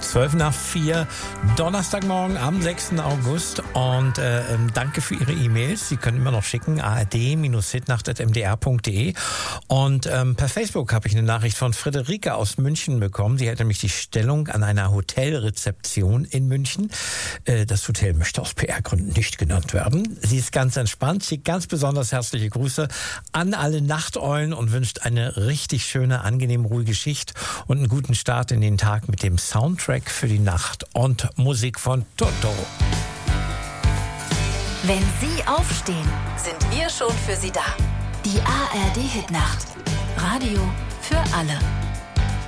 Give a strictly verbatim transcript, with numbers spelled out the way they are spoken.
Zwölf nach vier, Donnerstagmorgen am sechsten August. Und äh, danke für Ihre E-Mails. Sie können immer noch schicken, a r d hitnacht at m d r punkt d e. Und ähm, per Facebook habe ich eine Nachricht von Friederike aus München bekommen. Sie hat nämlich die Stellung an einer Hotelrezeption in München. Äh, das Hotel möchte aus P R-Gründen nicht genannt werden. Sie ist ganz entspannt, schickt ganz besonders herzliche Grüße an alle Nachteulen und wünscht eine richtig schöne, angenehm ruhige Schicht und einen guten Start in den Tag mit dem Soundtrack für die Nacht und Musik von Toto. Wenn Sie aufstehen, sind wir schon für Sie da. Die A R D Hitnacht. Radio für alle.